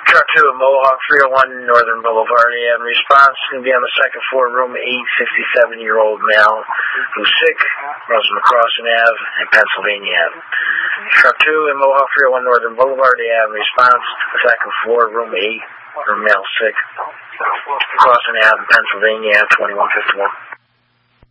Truck 2 at Mohawk 301 Northern Boulevard. And response is going to be on the second floor, room 8, 67-year-old male who's sick, Rosamond Crossing Ave and Pennsylvania Ave. Truck 2 at Mohawk 301 Northern Boulevard. And response, the second floor, room 8, room male sick, Crossing Ave, Pennsylvania Ave, 2151.